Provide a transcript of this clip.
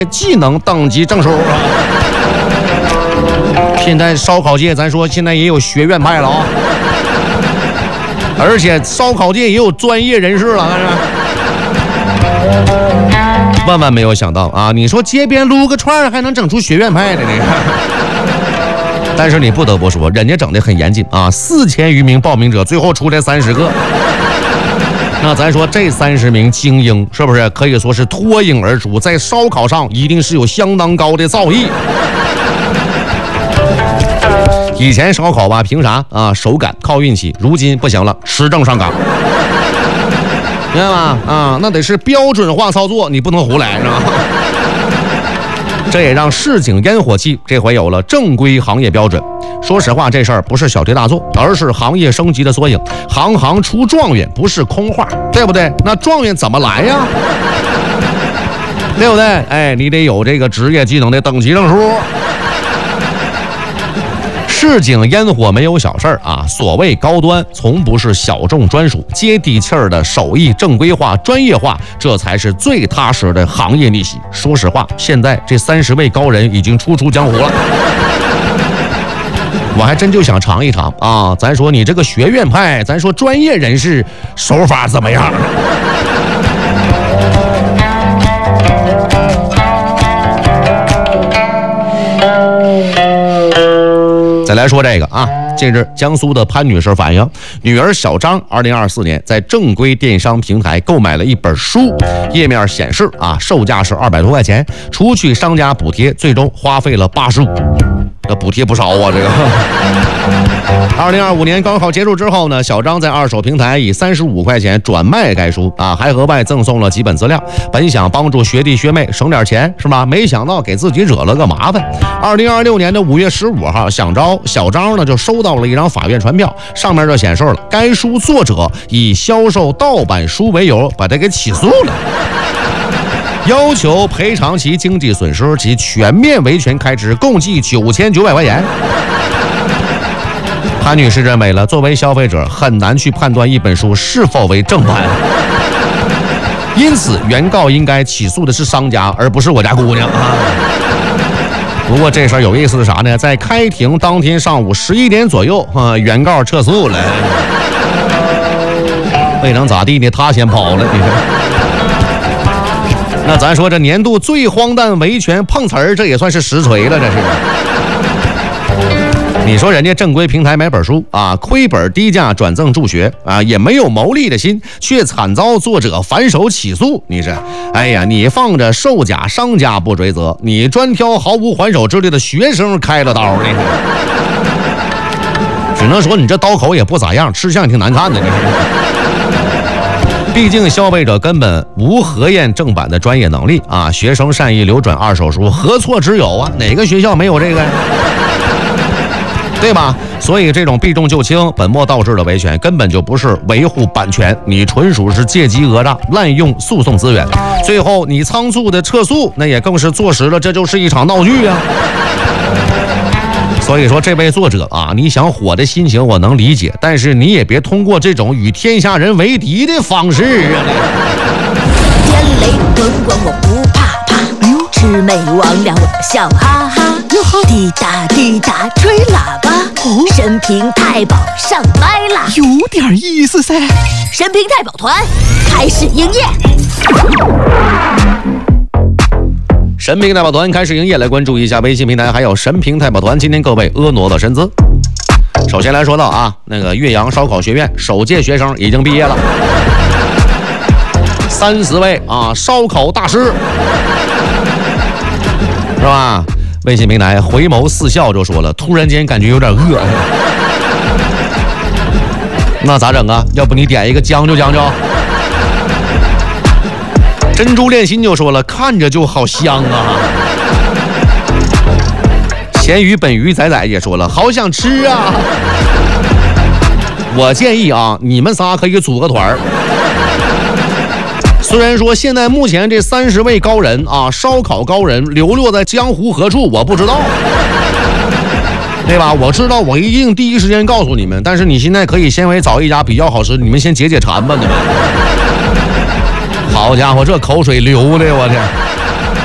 技能等级证书啊。现在烧烤界咱说现在也有学院派了啊，而且烧烤界也有专业人士了，万万没有想到啊！你说街边撸个串还能整出学院派的呢？但是你不得不说，人家整得很严谨啊！4000余名报名者，最后出来30个。那咱说这30名精英是不是可以说是脱颖而出，在烧烤上一定是有相当高的造诣。以前烧烤吧，凭啥啊？手感靠运气，如今不行了，持证上岗。明白吗？啊，那得是标准化操作，你不能胡来，是吧？这也让市井烟火气这回有了正规行业标准。说实话，这事儿不是小题大做，而是行业升级的缩影。行行出状元不是空话，对不对？那状元怎么来呀？对不对？哎，你得有这个职业技能的等级证书。市井烟火没有小事儿啊！所谓高端，从不是小众专属，接地气儿的手艺正规化、专业化，这才是最踏实的行业逆袭。说实话，现在这30位高人已经初出江湖了，我还真就想尝一尝啊！咱说你这个学院派，咱说专业人士手法怎么样？再来说这个啊，近日江苏的潘女士反映，女儿小张2024年在正规电商平台购买了一本书，页面显示啊，售价是200多块钱，除去商家补贴，最终花费了85。这补贴不少啊，这个。2025年高考结束之后呢，小张在二手平台以35块钱转卖该书啊，还额外赠送了几本资料，本想帮助学弟学妹省点钱是吧？没想到给自己惹了个麻烦。2026年的5月15号，小张呢就收到了一张法院传票，上面就显示了该书作者以销售盗版书为由把他给起诉了。要求赔偿其经济损失及全面维权开支共计9900块钱。潘女士认为了，作为消费者很难去判断一本书是否为正版，因此原告应该起诉的是商家，而不是我家姑娘啊。不过这事儿有意思是啥呢？在开庭当天上午11点左右原告撤诉了，没能咋地呢，他先跑了，你说。那咱说这年度最荒诞维权碰瓷儿，这也算是实锤了，这是。你说人家正规平台买本书啊，亏本低价转赠助学啊，也没有牟利的心，却惨遭作者反手起诉。你是，哎呀，你放着售假商家不追责，你专挑毫无还手之力的学生开了刀，你只能说你这刀口也不咋样，吃相挺难看的，你是。毕竟消费者根本无核验正版的专业能力啊，学生善意流转二手书，何错之有啊？哪个学校没有这个呀？对吧？所以这种避重就轻、本末倒置的维权根本就不是维护版权，你纯属是借机讹诈、滥用诉讼资源。最后你仓促的撤诉，那也更是坐实了这就是一场闹剧啊！所以说这位作者啊，你想火的心情我能理解，但是你也别通过这种与天下人为敌的方式啊！ 天雷滚滚我不怕怕，魑魅魍魉我笑哈哈，滴答滴答吹喇叭，神平太保上麦啦， 有点意思噻。 神平太保团开始营业。 神平太保团开始营业，来关注一下微信平台，还有神平太保团。今天各位婀娜的身姿。首先来说到啊，那个岳阳烧烤学院首届学生已经毕业了，30位啊，烧烤大师，是吧？微信平台回眸似笑就说了，突然间感觉有点饿，那咋整啊？要不你点一个将就将就。珍珠恋心就说了，看着就好香啊。咸鱼本鱼仔仔也说了，好想吃啊。我建议啊，你们仨可以组个团。虽然说现在目前这30位高人啊，烧烤高人流落在江湖何处，我不知道，对吧？我知道，我一定第一时间告诉你们。但是你现在可以先为找一家比较好吃，你们先解解馋吧，你们。好家伙，这口水流的，我天！